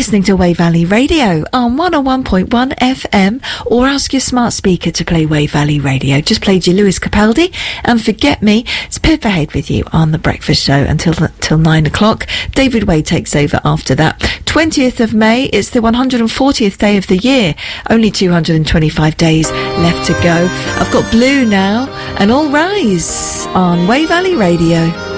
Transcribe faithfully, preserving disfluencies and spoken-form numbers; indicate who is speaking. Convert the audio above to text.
Speaker 1: listening to Wave Valley Radio on one oh one point one F M, or ask your smart speaker to play Wave Valley Radio. Just played you Lewis Capaldi and Forget Me. It's Pip Ahead with you on The Breakfast Show until till nine o'clock. David Wade takes over after that. twentieth of May, it's the one hundred fortieth day of the year. Only two hundred twenty-five days left to go. I've got Blue now, and All Rise on Wave Valley Radio.